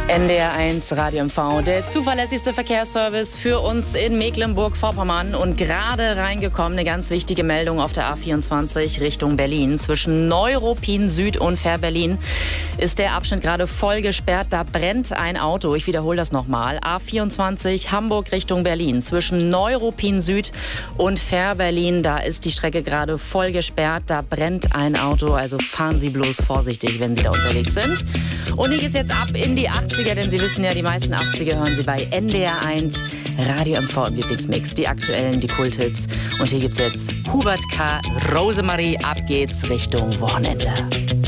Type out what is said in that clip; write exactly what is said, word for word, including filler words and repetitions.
N D R eins Radio M V, der zuverlässigste Verkehrsservice für uns in Mecklenburg-Vorpommern. Und gerade reingekommen, eine ganz wichtige Meldung auf der A vierundzwanzig Richtung Berlin. Zwischen Neuruppin Süd und Fähr-Berlin ist der Abschnitt gerade voll gesperrt. Da brennt ein Auto. Ich wiederhole das nochmal. A vierundzwanzig Hamburg Richtung Berlin. Zwischen Neuruppin Süd und Fähr-Berlin, da ist die Strecke gerade voll gesperrt. Da brennt ein Auto. Also fahren Sie bloß vorsichtig, wenn Sie da unterwegs sind. Und hier geht's jetzt ab in die achtziger, denn Sie wissen ja, die meisten achtziger hören Sie bei N D R eins Radio M V im Lieblingsmix. Die aktuellen, die Kulthits. Und hier gibt's jetzt Hubert K., Rosemarie, ab geht's Richtung Wochenende.